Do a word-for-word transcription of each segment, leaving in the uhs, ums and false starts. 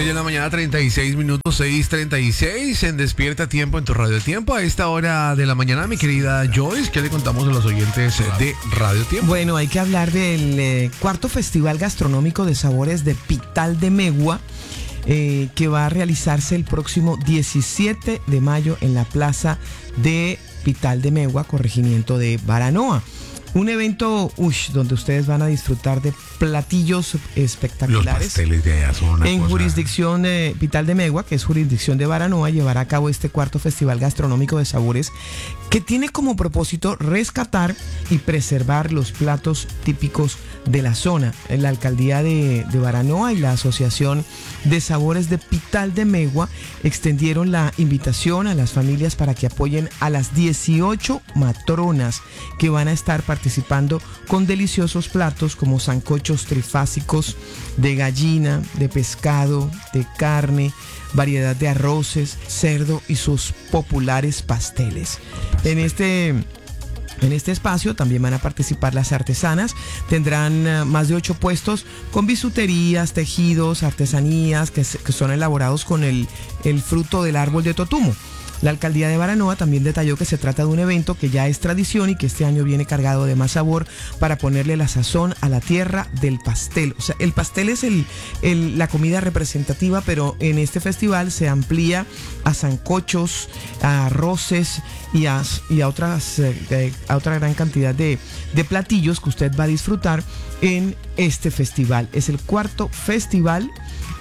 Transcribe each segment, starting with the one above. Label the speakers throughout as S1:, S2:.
S1: de la mañana, treinta y seis minutos, seis treinta y seis, en Despierta Tiempo en tu Radio Tiempo. A esta hora de la mañana, mi querida Joyce, ¿qué le contamos a los oyentes de Radio Tiempo?
S2: Bueno, hay que hablar del eh, cuarto Festival Gastronómico de Sabores de Pital de Megua, eh, que va a realizarse el próximo diecisiete de mayo en la plaza de Pital de Megua, corregimiento de Baranoa. Un evento ush, donde ustedes van a disfrutar de platillos espectaculares.
S1: Los pasteles de allá son una
S2: En
S1: cosa...
S2: jurisdicción de Pital de Megua, que es jurisdicción de Baranoa, llevará a cabo este cuarto Festival Gastronómico de Sabores, que tiene como propósito rescatar y preservar los platos típicos de la zona. La alcaldía de, de Baranoa y la Asociación de Sabores de Pital de Megua extendieron la invitación a las familias para que apoyen a las dieciocho matronas que van a estar participando con deliciosos platos como sancochos trifásicos de gallina, de pescado, de carne, variedad de arroces, cerdo y sus populares pasteles. En este... En este espacio también van a participar las artesanas, tendrán uh, más de ocho puestos con bisuterías, tejidos, artesanías que, se, que son elaborados con el, el fruto del árbol de totumo. La alcaldía de Baranoa también detalló que se trata de un evento que ya es tradición y que este año viene cargado de más sabor para ponerle la sazón a la tierra del pastel. O sea, el pastel es el, el, la comida representativa, pero en este festival se amplía a sancochos, a arroces y a, y a, otras, eh, a otra gran cantidad de, de platillos que usted va a disfrutar en este festival. Es el cuarto festival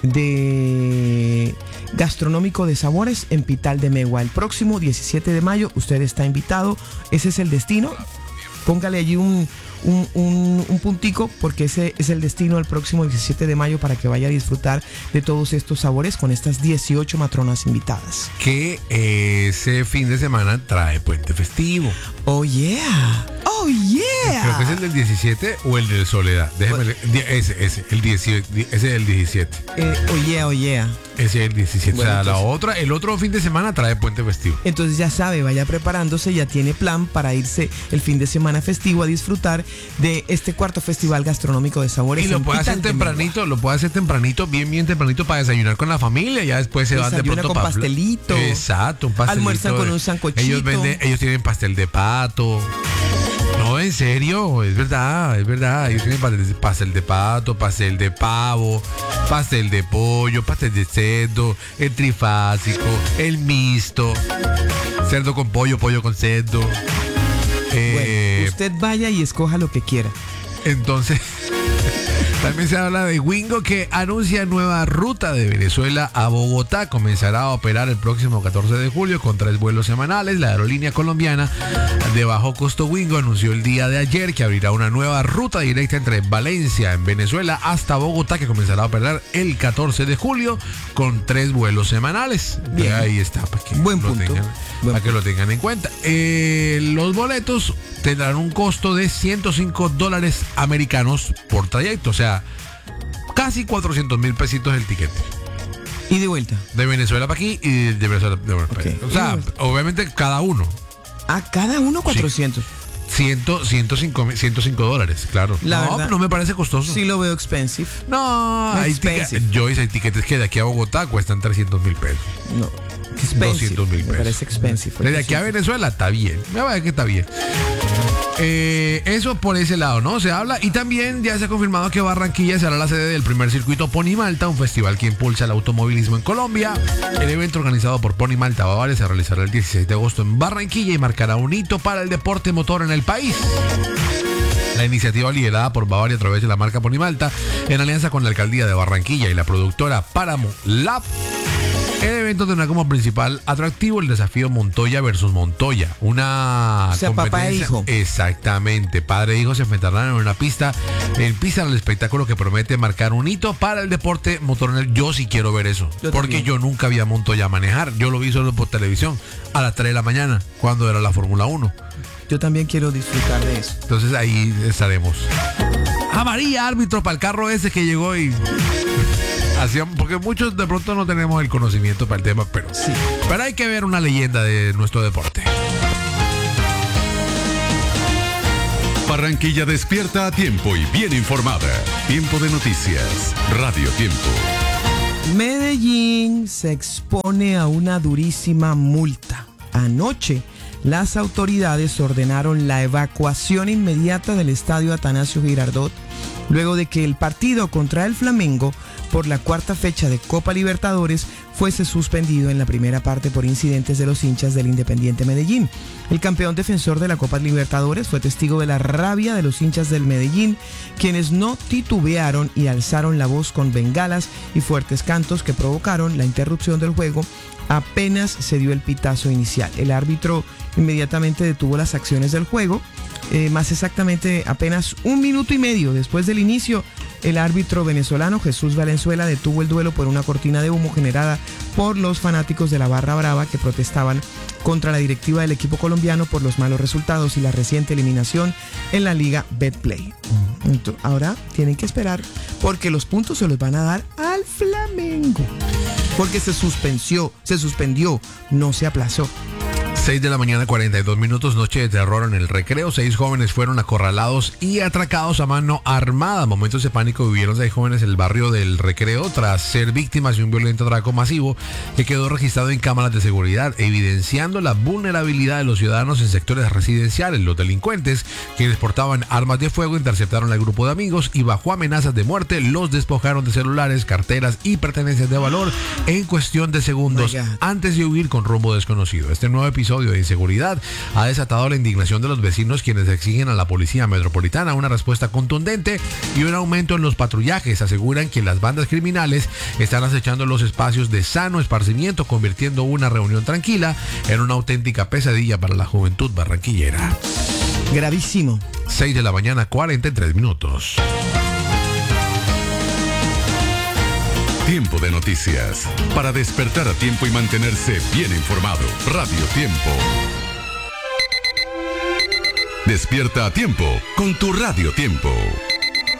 S2: de gastronómico de sabores en Pital de Megua. El próximo diecisiete de mayo usted está invitado. Ese es el destino. Póngale allí un, un, un, un puntico, porque ese es el destino el próximo diecisiete de mayo para que vaya a disfrutar de todos estos sabores con estas dieciocho matronas invitadas.
S1: Que eh, ese fin de semana trae puente festivo.
S2: Oh yeah, oh yeah.
S1: Creo que es el del diecisiete o el de Soledad. Déjeme leer. Ese, ese, el dieciocho, ese es el diecisiete.
S2: Eh, oh yeah, oh yeah.
S1: Ese es el diecisiete.
S2: Bueno,
S1: o sea,
S2: entonces,
S1: la otra, el otro fin de semana trae puente festivo.
S2: Entonces ya sabe, vaya preparándose, ya tiene plan para irse el fin de semana festivo a disfrutar de este cuarto Festival Gastronómico de Sabores.
S1: Y lo puede hacer tempranito, lo puede hacer tempranito, bien, bien tempranito para desayunar con la familia. Ya después se van de pronto
S2: con
S1: para
S2: pastelito.
S1: Exacto, un pastelito.
S2: Almuerzan con un sancochito.
S1: Ellos venden, ellos tienen pastel de pato. No, en serio, es verdad, es verdad. Ellos tienen pastel, pastel de pato, pastel de pavo, pastel de pollo, pastel de cerdo, el trifásico, el mixto, cerdo con pollo, pollo con cerdo. Eh,
S2: bueno, usted vaya y escoja lo que quiera.
S1: Entonces, también se habla de Wingo, que anuncia nueva ruta de Venezuela a Bogotá. Comenzará a operar el próximo catorce de julio con tres vuelos semanales. La aerolínea colombiana de bajo costo Wingo anunció el día de ayer que abrirá una nueva ruta directa entre Valencia, en Venezuela, hasta Bogotá, que comenzará a operar el catorce de julio con tres vuelos semanales. Bien. Ahí está, para que,
S2: Buen
S1: lo,
S2: punto.
S1: tengan,
S2: Buen
S1: para que lo tengan en cuenta. Eh, los boletos tendrán un costo de ciento cinco dólares americanos por trayecto, o sea, casi cuatrocientos mil pesitos el tiquete.
S2: Y de vuelta.
S1: De Venezuela para aquí y de Venezuela de Venezuela.
S2: Okay.
S1: O sea, obviamente cada uno.
S2: A cada uno cuatrocientos.
S1: Sí. ciento cinco dólares, claro.
S2: La
S1: no,
S2: verdad,
S1: no me parece costoso.
S2: Sí lo veo expensive.
S1: No, hay
S2: expensive.
S1: tic- Joyce, hay tiquetes que de aquí a Bogotá cuestan trescientos mil pesos.
S2: No, expensive.
S1: doscientos mil
S2: Me
S1: pesos.
S2: parece expensive.
S1: Desde aquí a Venezuela está bien. Me va a ver que está bien. Eh, eso por ese lado, ¿no? Se habla. Y también ya se ha confirmado que Barranquilla será la sede del primer circuito Pony Malta, un festival que impulsa el automovilismo en Colombia. El evento, organizado por Pony Malta Bavaria, se realizará el dieciséis de agosto en Barranquilla y marcará un hito para el deporte motor en el país. La iniciativa, liderada por Bavaria a través de la marca Pony Malta, en alianza con la alcaldía de Barranquilla y la productora Páramo Lab. El evento tendrá como principal atractivo el desafío Montoya versus Montoya, una
S2: o sea, papá e hijo.
S1: Exactamente, padre e hijo se enfrentarán en una pista, en pista del espectáculo que promete marcar un hito para el deporte motor en el. Yo sí quiero ver eso,
S2: yo
S1: porque
S2: también.
S1: yo nunca vi a Montoya manejar, yo lo vi solo por televisión a las tres de la mañana, cuando era la Fórmula uno.
S2: Yo también quiero disfrutar de eso.
S1: Entonces ahí estaremos. Amarilla, árbitro, para el carro ese que llegó y... Hacían, porque muchos de pronto no tenemos el conocimiento para el tema, pero
S2: sí.
S1: Pero hay que ver una leyenda de nuestro deporte.
S3: Barranquilla despierta a tiempo y bien informada. Tiempo de noticias. Radio Tiempo.
S2: Medellín se expone a una durísima multa. Anoche, las autoridades ordenaron la evacuación inmediata del estadio Atanasio Girardot, luego de que el partido contra el Flamengo, por la cuarta fecha de Copa Libertadores, fuese suspendido en la primera parte por incidentes de los hinchas del Independiente Medellín. El campeón defensor de la Copa Libertadores fue testigo de la rabia de los hinchas del Medellín, quienes no titubearon y alzaron la voz con bengalas y fuertes cantos que provocaron la interrupción del juego apenas se dio el pitazo inicial. El árbitro inmediatamente detuvo las acciones del juego. Eh, más exactamente, apenas un minuto y medio después del inicio, el árbitro venezolano Jesús Valenzuela detuvo el duelo por una cortina de humo generada por los fanáticos de la Barra Brava que protestaban contra la directiva del equipo colombiano por los malos resultados y la reciente eliminación en la Liga Betplay. Entonces, ahora tienen que esperar porque los puntos se los van a dar al Flamengo. Porque se suspendió, se suspendió, no se aplazó.
S1: seis de la mañana, cuarenta y dos minutos, noche de terror en el Recreo. Seis jóvenes fueron acorralados y atracados a mano armada. Momentos de pánico vivieron seis jóvenes en el barrio del Recreo tras ser víctimas de un violento atraco masivo que quedó registrado en cámaras de seguridad, evidenciando la vulnerabilidad de los ciudadanos en sectores residenciales. Los delincuentes, quienes portaban armas de fuego, interceptaron al grupo de amigos y bajo amenazas de muerte los despojaron de celulares, carteras y pertenencias de valor en cuestión de segundos antes de huir con rumbo desconocido. Este nuevo episodio de inseguridad ha desatado la indignación de los vecinos, quienes exigen a la Policía Metropolitana una respuesta contundente y un aumento en los patrullajes. Aseguran que las bandas criminales están acechando los espacios de sano esparcimiento, convirtiendo una reunión tranquila en una auténtica pesadilla para la juventud barranquillera.
S2: Gravísimo.
S1: seis de la mañana, cuarenta y tres minutos.
S3: Tiempo de noticias. Para despertar a tiempo y mantenerse bien informado. Radio Tiempo. Despierta a tiempo con tu Radio Tiempo.